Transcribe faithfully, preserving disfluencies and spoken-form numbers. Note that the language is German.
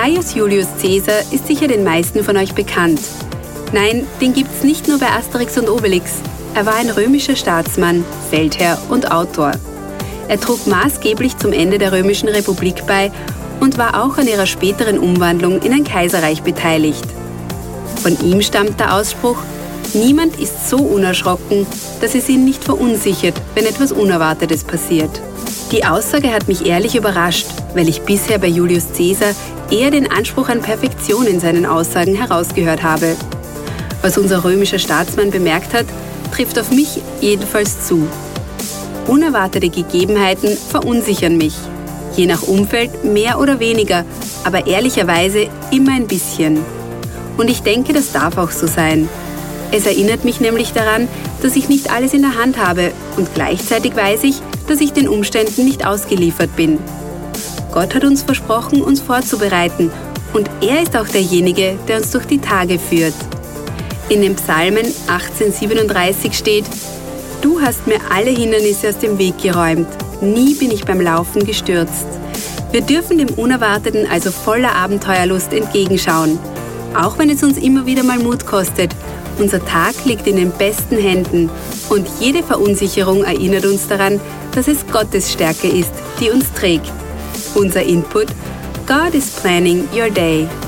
Gaius Julius Caesar ist sicher den meisten von euch bekannt. Nein, den gibt's nicht nur bei Asterix und Obelix. Er war ein römischer Staatsmann, Feldherr und Autor. Er trug maßgeblich zum Ende der Römischen Republik bei und war auch an ihrer späteren Umwandlung in ein Kaiserreich beteiligt. Von ihm stammt der Ausspruch: Niemand ist so unerschrocken, dass es ihn nicht verunsichert, wenn etwas Unerwartetes passiert. Die Aussage hat mich ehrlich überrascht, weil ich bisher bei Julius Caesar eher den Anspruch an Perfektion in seinen Aussagen herausgehört habe. Was unser römischer Staatsmann bemerkt hat, trifft auf mich jedenfalls zu. Unerwartete Gegebenheiten verunsichern mich. Je nach Umfeld mehr oder weniger, aber ehrlicherweise immer ein bisschen. Und ich denke, das darf auch so sein. Es erinnert mich nämlich daran, dass ich nicht alles in der Hand habe und gleichzeitig weiß ich, dass ich den Umständen nicht ausgeliefert bin. Gott hat uns versprochen, uns vorzubereiten, und er ist auch derjenige, der uns durch die Tage führt. In den Psalmen achtzehn siebenunddreißig steht: Du hast mir alle Hindernisse aus dem Weg geräumt, nie bin ich beim Laufen gestürzt. Wir dürfen dem Unerwarteten also voller Abenteuerlust entgegenschauen, auch wenn es uns immer wieder mal Mut kostet. Unser Tag liegt in den besten Händen und jede Verunsicherung erinnert uns daran, dass es Gottes Stärke ist, die uns trägt. Unser Input: God is planning your day.